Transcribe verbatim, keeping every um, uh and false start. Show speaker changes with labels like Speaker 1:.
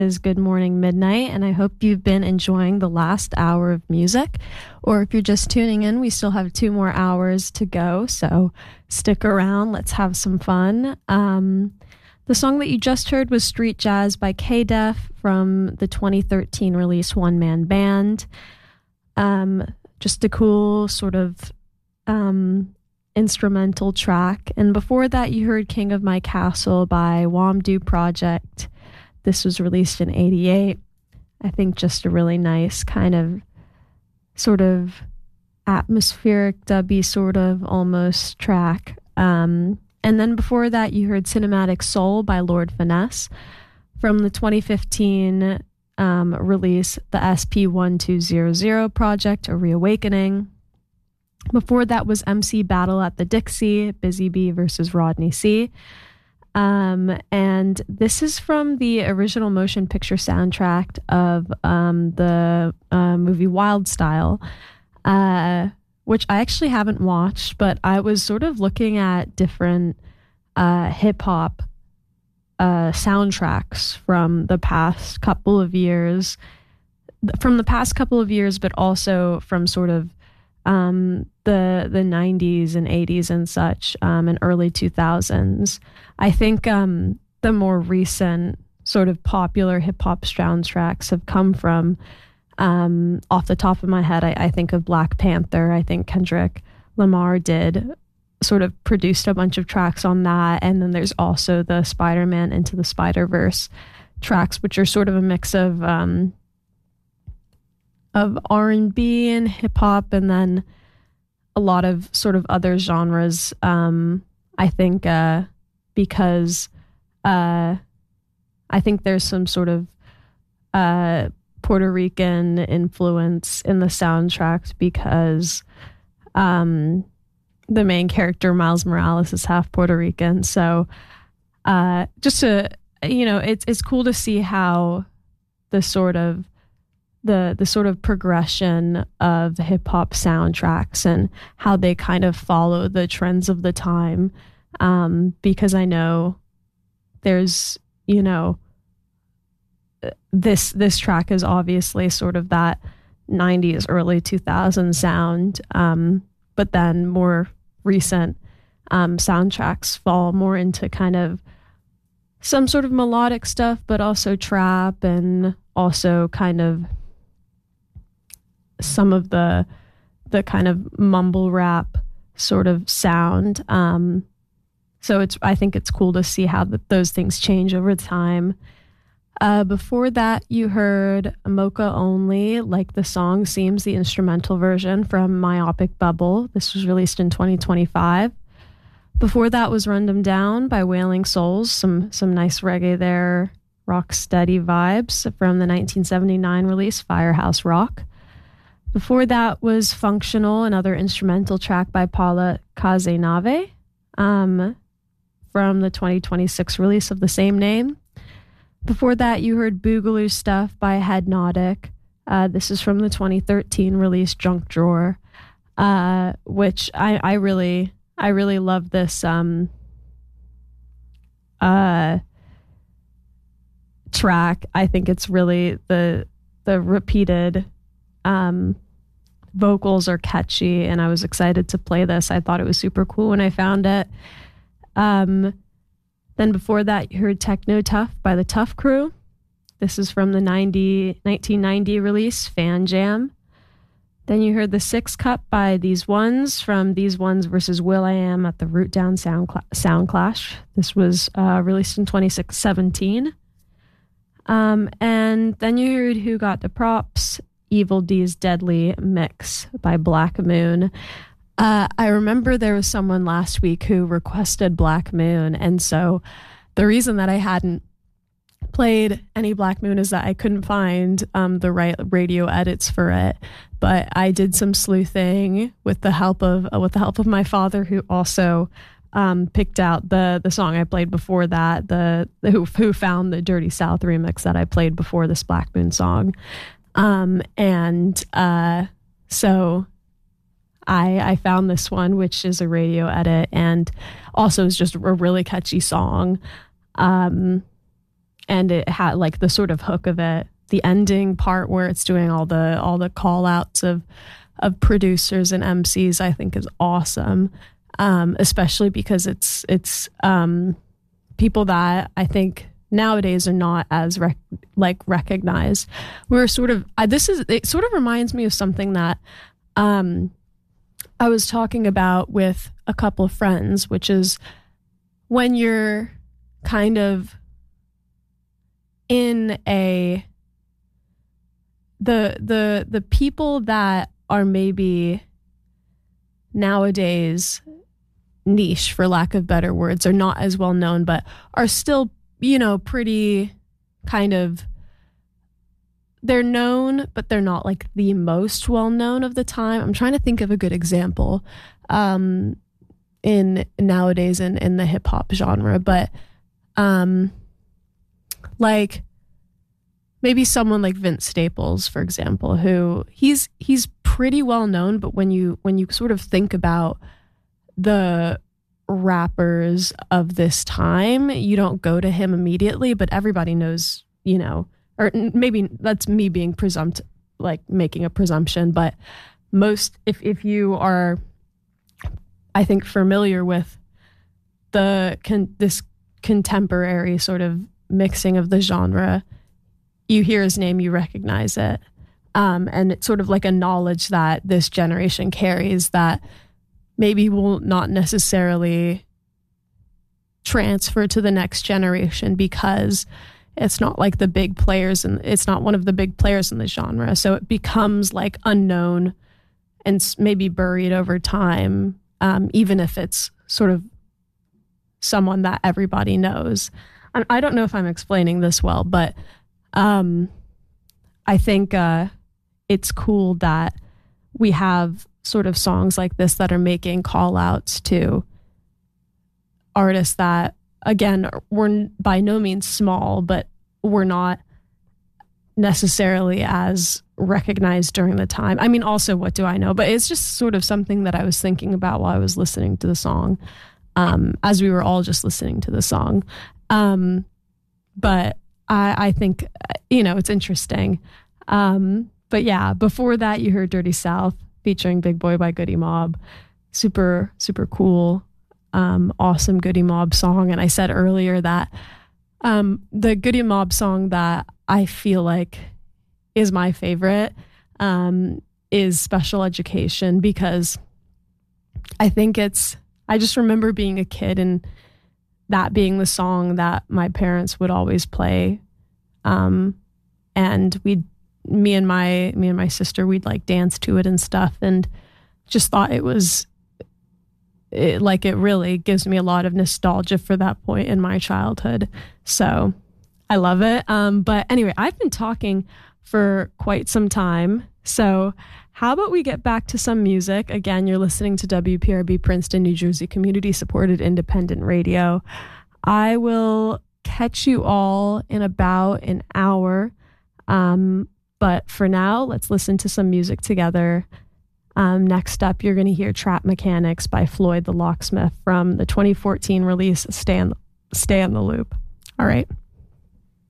Speaker 1: Is Good Morning Midnight, and I hope you've been enjoying the last hour of music. Or if you're just tuning in, we still have two more hours to go, so stick around. Let's have some fun. Um, the song that you just heard was Street Jazz by K-Def from the twenty thirteen release One Man Band. Um, just a cool sort of um, instrumental track. And before that, you heard King of My Castle by Wamdue Project. This was released in eighty-eight. I think just a really nice kind of sort of atmospheric, dubby sort of almost track. Um, and then before that, you heard Cinematic Soul by Lord Finesse from the twenty fifteen um, release, the S P twelve hundred Project, A Reawakening. Before that was M C Battle at the Dixie, Busy Bee versus Rodney C. Um, and this is from the original motion picture soundtrack of um, the uh, movie Wild Style, uh, which I actually haven't watched, but I was sort of looking at different uh, hip hop uh, soundtracks from the past couple of years, from the past couple of years, but also from sort of um, the the nineties and eighties and such, um, and early two thousands. I think um, the more recent sort of popular hip hop soundtracks have come from, um, off the top of my head, I, I think of Black Panther. I think Kendrick Lamar did sort of produced a bunch of tracks on that. And then there's also the Spider-Man Into the Spider-Verse tracks, which are sort of a mix of um, of R and B and hip hop, and then a lot of sort of other genres. Um, I think uh, because uh, I think there's some sort of uh, Puerto Rican influence in the soundtrack because um, the main character, Miles Morales, is half Puerto Rican. So uh, just to, you know, it's it's cool to see how the sort of the the sort of progression of hip hop soundtracks and how they kind of follow the trends of the time. Um, because I know there's, you know, this this track is obviously sort of that nineties, early two thousands sound, um, but then more recent um, soundtracks fall more into kind of some sort of melodic stuff, but also trap and also kind of some of the the kind of mumble rap sort of sound. Um, so it's I think it's cool to see how the, those things change over time. Uh, before that, you heard Mocha Only, Like the Song Seems, the instrumental version from Myopic Bubble. This was released in twenty twenty-five. Before that was Run 'Em Down by Wailing Souls, some some nice reggae there, rock steady vibes from the nineteen seventy-nine release Firehouse Rock. Before that was Functional, another instrumental track by Paula Cazenave, um, from the twenty twenty-six release of the same name. Before that, you heard Boogaloo Stuff by Headnotic. Uh, this is from the twenty thirteen release Junk Drawer, uh, which I, I really, I really love this um, uh, track. I think it's really the the repeated um, vocals are catchy, and I was excited to play this. I thought it was super cool when I found it. Um, Then before that, you heard Techno Tough by the Tough Crew. This is from the nineteen ninety release, Fan Jam. Then you heard The Six Cup by These Ones from These Ones versus will.i.am at the Root Down Sound, Cla- Sound Clash. This was uh, released in twenty seventeen. Um, and then you heard Who Got the Props, Evil D's Deadly Mix by Black Moon. Uh, I remember there was someone last week who requested Black Moon, and so the reason that I hadn't played any Black Moon is that I couldn't find um, the right radio edits for it. But I did some sleuthing with the help of uh, with the help of my father, who also um, picked out the the song I played before that, the, the who who found the Dirty South remix that I played before this Black Moon song, um, and uh, so. I, I found this one, which is a radio edit and also is just a really catchy song. Um, and it had like the sort of hook of it, the ending part where it's doing all the all the call outs of of producers and M Cs, I think is awesome. Um, especially because it's it's um, people that I think nowadays are not as rec- like recognized. We're sort of uh, this is it sort of reminds me of something that um, I was talking about with a couple of friends, which is when you're kind of in a the the the people that are maybe nowadays niche, for lack of better words, are not as well known, but are still, you know, pretty kind of, they're known, but they're not like the most well known of the time. I'm trying to think of a good example um, in nowadays in, in the hip hop genre, but um, like maybe someone like Vince Staples, for example, who he's he's pretty well known, but when you when you sort of think about the rappers of this time, you don't go to him immediately, but everybody knows, you know, or maybe that's me being presumptive, like making a presumption, but most, if, if you are, I think, familiar with the, con, this contemporary sort of mixing of the genre, you hear his name, you recognize it. Um, and it's sort of like a knowledge that this generation carries that maybe will not necessarily transfer to the next generation because it's not like the big players, and it's not one of the big players in the genre. So it becomes like unknown and maybe buried over time, um, even if it's sort of someone that everybody knows. I, I don't know if I'm explaining this well, but um, I think uh, it's cool that we have sort of songs like this that are making call outs to artists that, again, were by no means small, but were not necessarily as recognized during the time. I mean, also, what do I know? But it's just sort of something that I was thinking about while I was listening to the song, um, as we were all just listening to the song. Um, but I, I think, you know, it's interesting. Um, but yeah, before that, you heard Dirty South featuring Big Boy by Goody Mob. Super, super cool, um, awesome Goody Mob song. And I said earlier that um, the Goody Mob song that I feel like is my favorite um, is Special Education, because I think it's, I just remember being a kid and that being the song that my parents would always play. Um, and we'd, me and my, me and my sister, we'd like dance to it and stuff, and just thought it was it, like, it really gives me a lot of nostalgia for that point in my childhood. So I love it. Um, but anyway, I've been talking for quite some time. So how about we get back to some music? Again, you're listening to W P R B Princeton, New Jersey, community supported independent radio. I will catch you all in about an hour. Um, but for now, let's listen to some music together. Um, next up, you're going to hear Trap Mechanics by Floyd the Locksmith from the twenty fourteen release Stay on, Stay on the Loop. All right.